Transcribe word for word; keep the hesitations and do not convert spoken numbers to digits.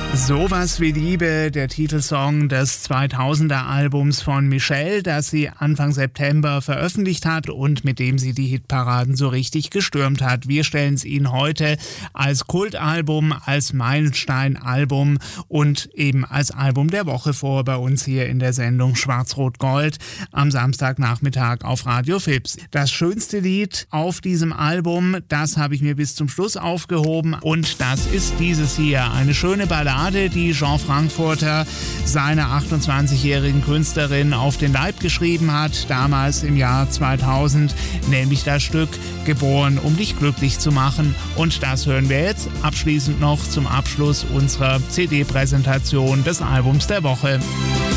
Sowas wie Liebe, der Titelsong des zweitausender Albums von Michelle, das sie Anfang September veröffentlicht hat und mit dem sie die Hitparaden so richtig gestürmt hat. Wir stellen es Ihnen heute als Kultalbum, als Meilensteinalbum und eben als Album der Woche vor bei uns hier in der Sendung Schwarz-Rot-Gold am Samstagnachmittag auf Radio Fips. Das schönste Lied auf diesem Album, das habe ich mir bis zum Schluss aufgehoben und das ist dieses hier, eine schöne Ballade, die Jean Frankfurter seiner achtundzwanzigjährigen Künstlerin auf den Leib geschrieben hat, damals im Jahr zweitausend, nämlich das Stück Geboren, um dich glücklich zu machen. Und das hören wir jetzt abschließend noch zum Abschluss unserer C D-Präsentation des Albums der Woche.